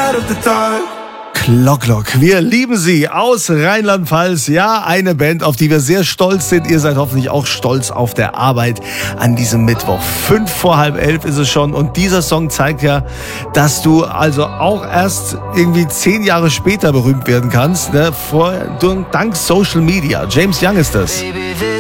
Glock. Wir lieben sie aus Rheinland-Pfalz. Ja, eine Band, auf die wir sehr stolz sind. Ihr seid hoffentlich auch stolz auf der Arbeit an diesem Mittwoch. 11:55 ist es schon. Und dieser Song zeigt ja, dass du also auch erst irgendwie 10 Jahre später berühmt werden kannst. Ne? Dank Social Media. James Young ist das. Baby, this